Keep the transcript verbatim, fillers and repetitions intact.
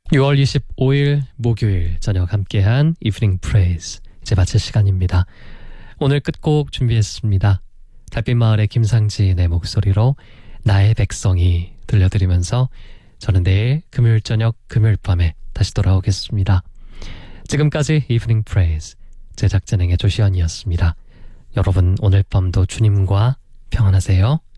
유월 이십오일 목요일 저녁 함께한 이브닝 프레이즈 이제 마칠 시간입니다. 오늘 끝곡 준비했습니다. 달빛마을의 김상진의 목소리로 나의 백성이 들려드리면서 저는 내일 금요일 저녁 금요일 밤에 다시 돌아오겠습니다. 지금까지 이브닝 프레이즈 제작 진행의 조시연이었습니다. 여러분 오늘 밤도 주님과 평안하세요.